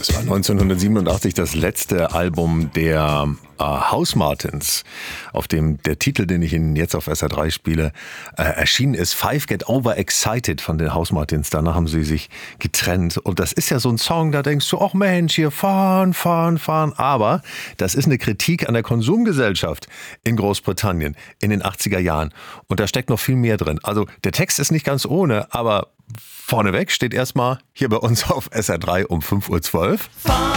Das war 1987 das letzte Album der Housemartins, auf dem der Titel, den ich Ihnen jetzt auf SR3 spiele, erschienen ist. Five Get Over Excited von den Housemartins. Danach haben sie sich getrennt. Und das ist ja so ein Song, da denkst du, ach Mensch, hier fahren. Aber das ist eine Kritik an der Konsumgesellschaft in Großbritannien in den 80er Jahren. Und da steckt noch viel mehr drin. Also der Text ist nicht ganz ohne, aber vorneweg steht erstmal hier bei uns auf SR3 um 5:12 Uhr.